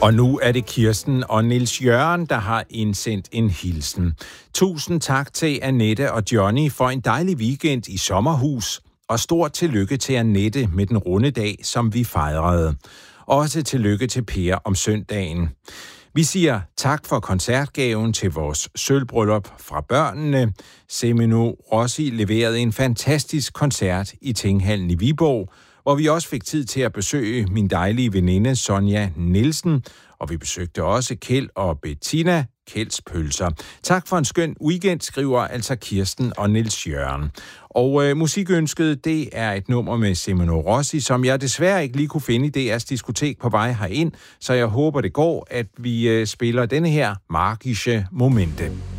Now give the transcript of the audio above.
Og nu er det Kirsten og Niels Jørgen, der har indsendt en hilsen. Tusind tak til Annette og Johnny for en dejlig weekend i sommerhus. Og stort tillykke til Annette med den runde dag, som vi fejrede. Også tillykke til Per om søndagen. Vi siger tak for koncertgaven til vores sølvbryllup fra børnene. Semino Rossi leverede en fantastisk koncert i Tinghallen i Viborg, hvor vi også fik tid til at besøge min dejlige veninde Sonja Nielsen, og vi besøgte også Kjeld og Bettina Kjelds Pølser. Tak for en skøn weekend, skriver altså Kirsten og Niels Jørgen. Og musikønsket, det er et nummer med Semino Rossi, som jeg desværre ikke lige kunne finde i DR's diskotek på vej herind, så jeg håber det går, at vi spiller denne her Magische Momente.